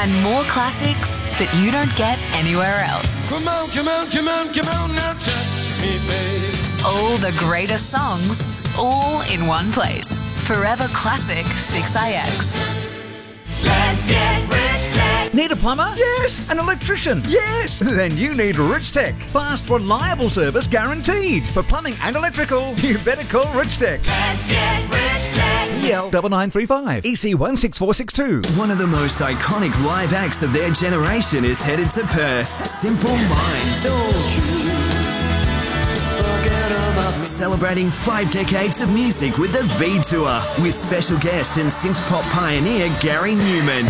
and more classics that you don't get anywhere else. Come on, come on, come on, come on, now touch me, babe. All the greatest songs, all in one place. Forever Classic 6IX. Let's get Rich Tech. Need a plumber? Yes. An electrician? Yes. Then you need Rich Tech. Fast, reliable service guaranteed. For plumbing and electrical, you better call Rich Tech. Let's get Rich Tech. EL 9935 EC 16462. One of the most iconic live acts of their generation is headed to Perth. Simple Minds. Celebrating 5 decades of music with the V Tour with special guest and synth pop pioneer Gary Newman.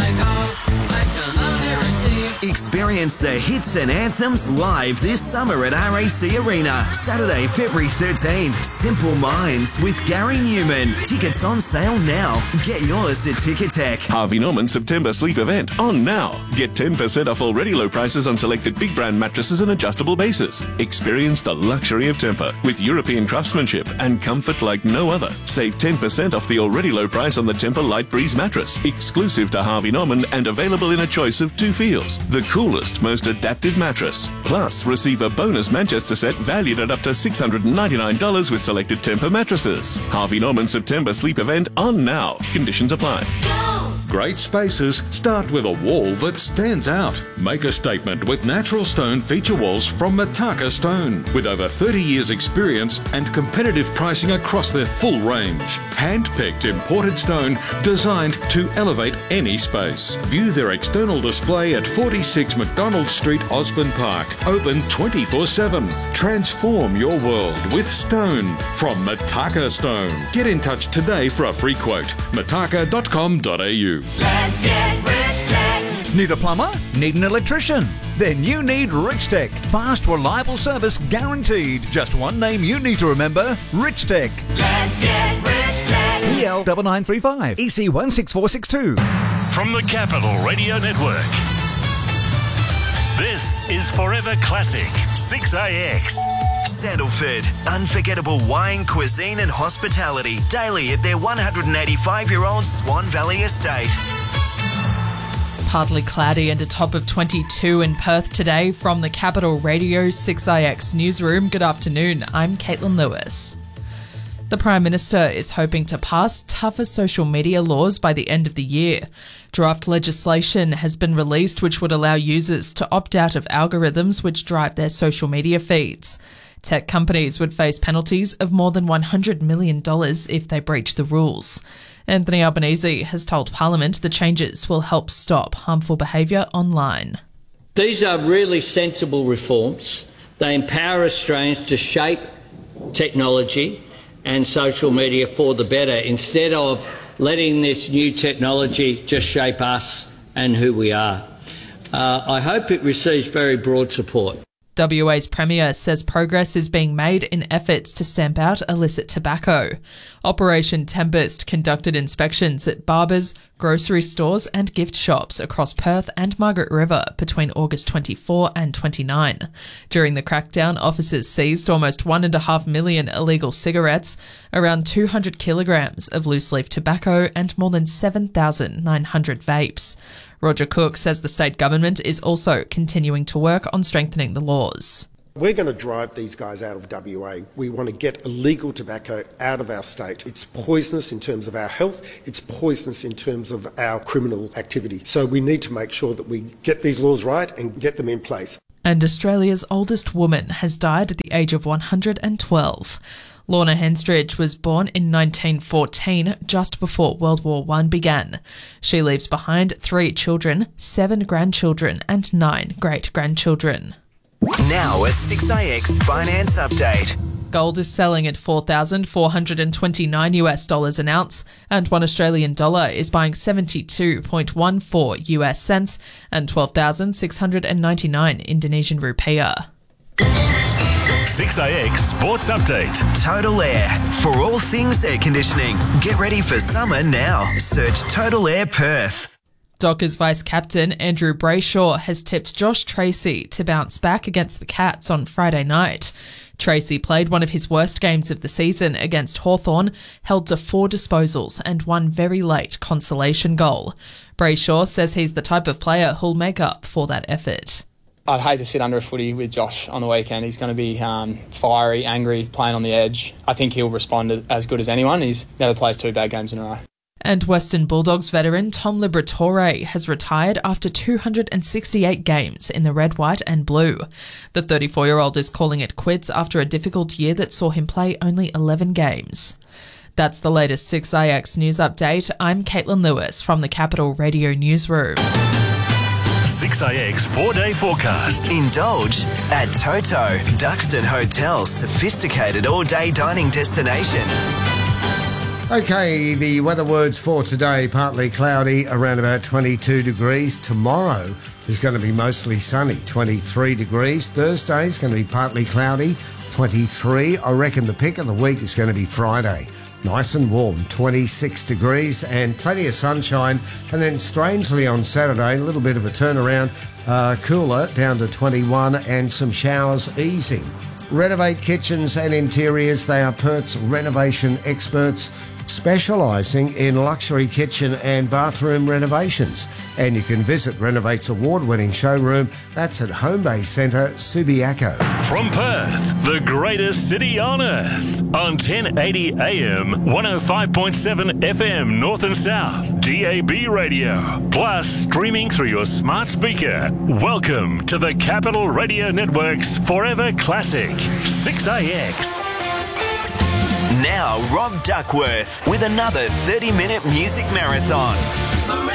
Experience the hits and anthems live this summer at RAC Arena. Saturday, February 13. Simple Minds with Gary Newman. Tickets on sale now. Get yours at Ticketek. Harvey Norman September sleep event on now. Get 10% off already low prices on selected big brand mattresses and adjustable bases. Experience the luxury of Tempur with European craftsmanship and comfort like no other. Save 10% off the already low price on the Tempur Light Breeze mattress, exclusive to Harvey Norman and available in a choice of 2 feels. The coolest, most adaptive mattress. Plus, receive a bonus Manchester set valued at up to $699 with selected Tempur mattresses. Harvey Norman September sleep event on now. Conditions apply. Great spaces start with a wall that stands out. Make a statement with natural stone feature walls from Mataka Stone. With over 30 years experience and competitive pricing across their full range. Hand-picked imported stone designed to elevate any space. View their external display at 46 McDonald Street, Osborne Park. Open 24/7. Transform your world with stone from Mataka Stone. Get in touch today for a free quote. mataka.com.au. Let's get Rich Tech. Need a plumber? Need an electrician? Then you need Rich Tech. Fast, reliable service guaranteed. Just one name you need to remember, Rich Tech. Let's get Rich Tech. EL 9935 EC 16462. From the Capital Radio Network, this is Forever Classic 6IX. Sandalford. Unforgettable wine, cuisine and hospitality. Daily at their 185-year-old Swan Valley estate. Partly cloudy and a top of 22 in Perth today. From the Capital Radio 6IX newsroom, good afternoon. I'm Caitlin Lewis. The Prime Minister is hoping to pass tougher social media laws by the end of the year. Draft legislation has been released which would allow users to opt out of algorithms which drive their social media feeds. Tech companies would face penalties of more than $100 million if they breach the rules. Anthony Albanese has told Parliament the changes will help stop harmful behaviour online. These are really sensible reforms. They empower Australians to shape technology and social media for the better instead of letting this new technology just shape us and who we are. I hope it receives very broad support. WA's Premier says progress is being made in efforts to stamp out illicit tobacco. Operation Tempest conducted inspections at barbers, grocery stores and gift shops across Perth and Margaret River between August 24 and 29. During the crackdown, officers seized almost 1.5 million illegal cigarettes, around 200 kilograms of loose-leaf tobacco and more than 7,900 vapes. Roger Cook says the state government is also continuing to work on strengthening the laws. We're going to drive these guys out of WA. We want to get illegal tobacco out of our state. It's poisonous in terms of our health. It's poisonous in terms of our criminal activity. So we need to make sure that we get these laws right and get them in place. And Australia's oldest woman has died at the age of 112. Lorna Henstridge was born in 1914, just before World War I began. She leaves behind 3 children, 7 grandchildren and 9 great-grandchildren. Now a 6IX finance update. Gold is selling at $4,429 an ounce, and $1 is buying 72.14 US cents and 12,699 Indonesian rupiah. 6IX Sports Update. Total Air. For all things air conditioning. Get ready for summer now. Search Total Air Perth. Dockers vice-captain Andrew Brayshaw has tipped Josh Tracy to bounce back against the Cats on Friday night. Tracy played one of his worst games of the season against Hawthorn, held to 4 disposals and one very late consolation goal. Brayshaw says he's the type of player who'll make up for that effort. I'd hate to sit under a footy with Josh on the weekend. He's going to be fiery, angry, playing on the edge. I think he'll respond as good as anyone. He's never plays 2 bad games in a row. And Western Bulldogs veteran Tom Liberatore has retired after 268 games in the red, white and blue. The 34-year-old is calling it quits after a difficult year that saw him play only 11 games. That's the latest 6IX news update. I'm Caitlin Lewis from the Capital Radio Newsroom. 6IX 4-day forecast. Indulge at Toto, Duxton Hotel's sophisticated all-day dining destination. Okay, the weather words for today: partly cloudy, around about 22 degrees. Tomorrow is going to be mostly sunny, 23 degrees. Thursday is going to be partly cloudy, 23. I reckon the pick of the week is going to be Friday. Nice and warm, 26 degrees and plenty of sunshine. And then strangely on Saturday, a little bit of a turnaround, cooler, down to 21 and some showers easing. Renovate Kitchens and Interiors. They are Perth's renovation experts, specialising in luxury kitchen and bathroom renovations. And you can visit Renovate's award-winning showroom. That's at Home Bay Centre, Subiaco. From Perth, the greatest city on earth, on 1080 AM, 105.7 FM North and South, DAB radio, plus streaming through your smart speaker. Welcome to the Capital Radio Network's Forever Classic, 6IX. Now, Rob Duckworth with another 30-minute music marathon.